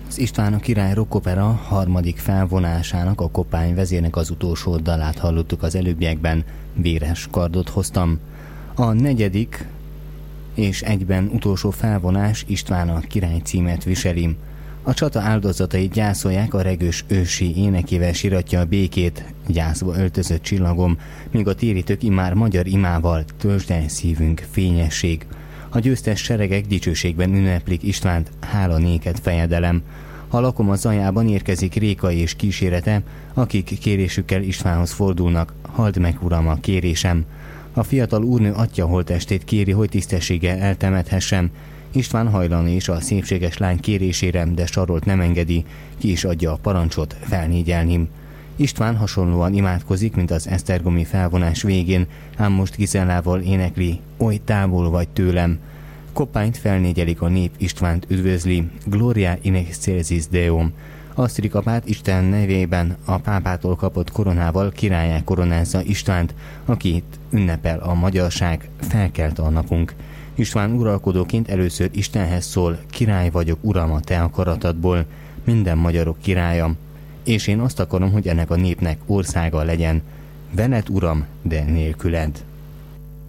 Az István a király rockopera harmadik felvonásának, a Koppány vezérnek az utolsó dalát hallottuk az előbbiekben, Véres kardot hoztam. A negyedik és egyben utolsó felvonás István a király címet viseli. A csata áldozatait gyászolják, a regős ősi énekével siratja a békét, gyászba öltözött csillagom, míg a térítők immár magyar imával, töltsd el szívünk fényesség. A győztes seregek dicsőségben ünneplik Istvánt, hála néked fejedelem. A lakom a zajában érkezik Réka és kísérete, akik kérésükkel Istvánhoz fordulnak, halld meg, uram, a kérésem. A fiatal úrnő atya holttestét kéri, hogy tisztességgel eltemethessem. István hajlan és a szépséges lány kérésére, de Sarolt nem engedi, ki is adja a parancsot felnégyelni. István hasonlóan imádkozik, mint az esztergomi felvonás végén, ám most Gizellával énekli, oly távol vagy tőlem. Koppányt felnégyelik, a nép Istvánt üdvözli, Gloria in excelsis Deum. Asztrik apát Isten nevében a pápától kapott koronával királlyá koronázza Istvánt, akit ünnepel a magyarság, felkelte a napunk. István uralkodóként először Istenhez szól, király vagyok, uram, a te akaratadból, minden magyarok királya. És én azt akarom, hogy ennek a népnek országa legyen. Veled, uram, de nélküled.